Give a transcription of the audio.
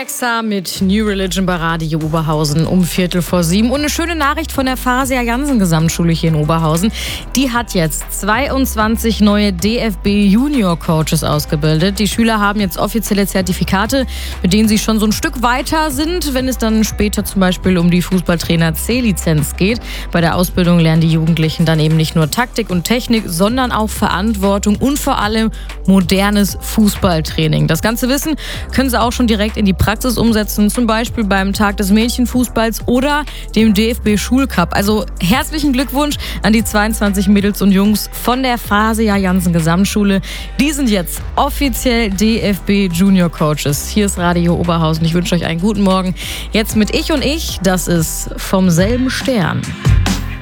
Alexa mit New Religion bei Radio Oberhausen um 6:45. Und eine schöne Nachricht von der Pharsia Jansen Gesamtschule hier in Oberhausen. Die hat jetzt 22 neue DFB Junior Coaches ausgebildet. Die Schüler haben jetzt offizielle Zertifikate, mit denen sie schon so ein Stück weiter sind, wenn es dann später zum Beispiel um die Fußballtrainer C-Lizenz geht. Bei der Ausbildung lernen die Jugendlichen dann eben nicht nur Taktik und Technik, sondern auch Verantwortung und vor allem modernes Fußballtraining. Das ganze Wissen können sie auch schon direkt in die Praxis umsetzen, zum Beispiel beim Tag des Mädchenfußballs oder dem DFB-Schulcup. Also herzlichen Glückwunsch an die 22 Mädels und Jungs von der Pharsia Jansen Gesamtschule. Die sind jetzt offiziell DFB Junior Coaches. Hier ist Radio Oberhausen. Ich wünsche euch einen guten Morgen. Jetzt mit Ich und Ich, das ist vom selben Stern.